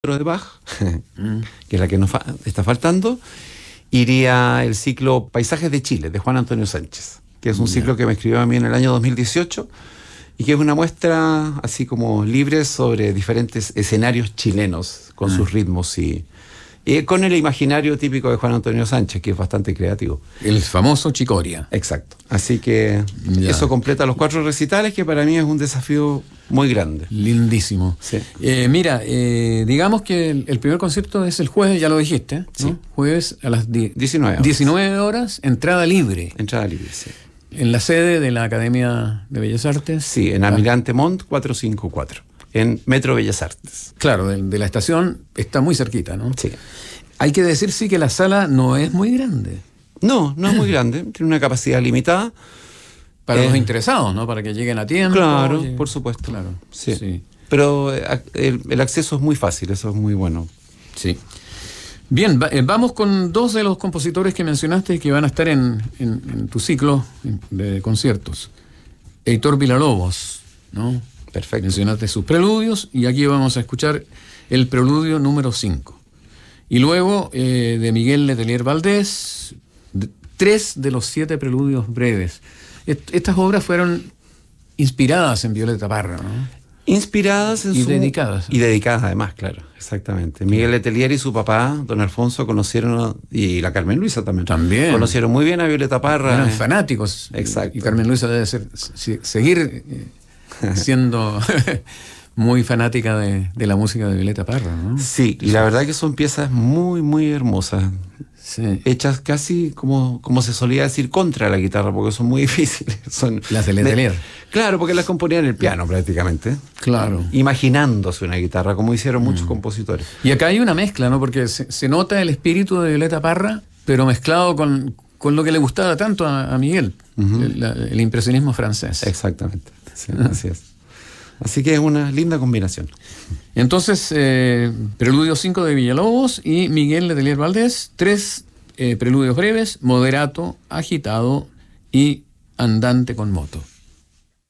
de Bach, que es la que nos está faltando, iría el ciclo Paisajes de Chile, de Juan Antonio Sánchez, que es un ciclo que me escribió a mí en el año 2018 y que es una muestra así como libre sobre diferentes escenarios chilenos con sus ritmos y con el imaginario típico de Juan Antonio Sánchez, que es bastante creativo. El famoso Chicoria. Exacto. Así que eso completa los 4 recitales, que para mí es un desafío muy grande. Lindísimo. Sí. Mira, digamos que el primer concierto es el jueves, ya lo dijiste, ¿no? Sí. Jueves a las 19 horas, entrada libre. Entrada libre, sí. En la sede de la Academia de Bellas Artes. Sí, en Almirante Montt 454, en Metro Bellas Artes. Claro, de la estación está muy cerquita, ¿no? Sí. Hay que decir, sí, que la sala no es muy grande. No es muy grande, tiene una capacidad limitada. Para los interesados, ¿no? Para que lleguen a tiempo. Claro, por supuesto. Claro, sí. Pero el acceso es muy fácil, eso es muy bueno. Sí. Bien, vamos con 2 de los compositores que mencionaste que van a estar en tu ciclo de conciertos. Heitor Villa-Lobos, ¿no? Perfecto. Mencionaste sus preludios y aquí vamos a escuchar el preludio número 5. Y luego de Miguel Letelier Valdés, 3 de los 7 preludios breves. Estas obras fueron inspiradas en Violeta Parra, ¿no? Inspiradas en dedicadas. Y dedicadas además, claro, exactamente. Miguel Letelier y su papá, don Alfonso, conocieron, y la Carmen Luisa también. Conocieron muy bien a Violeta Parra. Eran fanáticos. Exacto. Y Carmen Luisa debe seguir siendo muy fanática de la música de Violeta Parra, ¿no? Sí, y la verdad que son piezas muy, muy hermosas. Sí. Hechas casi como se solía decir contra la guitarra, porque son muy difíciles. Son las de Letelier. Claro, porque las componían en el piano prácticamente. Claro. Imaginándose una guitarra, como hicieron muchos compositores. Y acá hay una mezcla, ¿no? Porque se nota el espíritu de Violeta Parra, pero mezclado con lo que le gustaba tanto a Miguel, el impresionismo francés. Exactamente, sí, así es. Así que es una linda combinación. Entonces, Preludio 5 de Villa-Lobos y Miguel Letelier Valdés, 3 preludios breves, moderato, agitado y andante con moto.